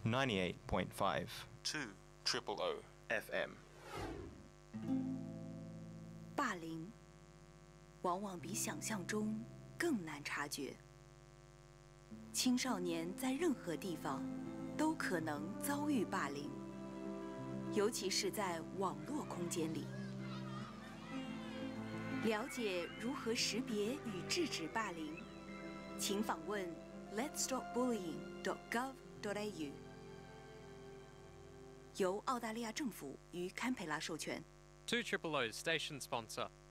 98.5 2 Triple O FM。 霸凌往往比想象中更难察觉。青少年在任何地方都可能遭遇霸凌，尤其是在网络空间里。了解如何识别与制止霸凌，请访问 letsstopbullying.gov.au， 由澳大利亚政府与堪培拉授权。 2 Triple O station sponsor.